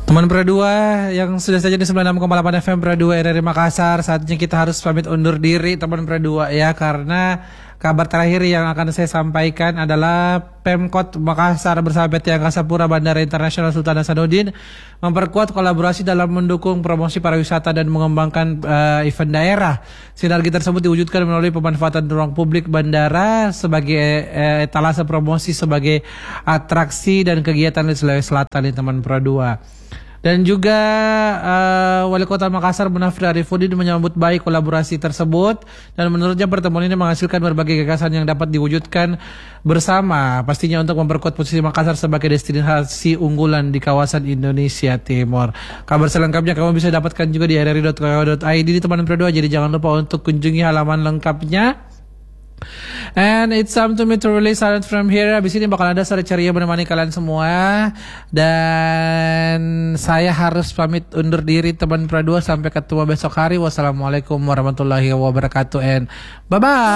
Teman Perdua yang sudah saja di 96,8 FM Perdua RRI Makassar, saatnya kita harus pamit undur diri teman Perdua ya, karena kabar terakhir yang akan saya sampaikan adalah Pemkot Makassar bersama PT Angkasa Pura Bandara Internasional Sultan Hasanuddin memperkuat kolaborasi dalam mendukung promosi pariwisata dan mengembangkan event daerah. Sinergi tersebut diwujudkan melalui pemanfaatan ruang publik bandara sebagai etalase promosi sebagai atraksi dan kegiatan di Sulawesi Selatan di teman Perdua. Dan juga Wali Kota Makassar Munafri Arifudin menyambut baik kolaborasi tersebut, dan menurutnya pertemuan ini menghasilkan berbagai gagasan yang dapat diwujudkan bersama, pastinya untuk memperkuat posisi Makassar sebagai destinasi unggulan di kawasan Indonesia Timur. Kabar selengkapnya kamu bisa dapatkan juga di rri.co.id di teman Perdua, jadi jangan lupa untuk kunjungi halaman lengkapnya. And it's time to me to release silent from here. Abis ini bakal ada Sari Ceria menemani kalian semua, dan saya harus pamit undur diri teman Perdua. Sampai ketemu besok hari. Wassalamualaikum warahmatullahi wabarakatuh, and bye bye.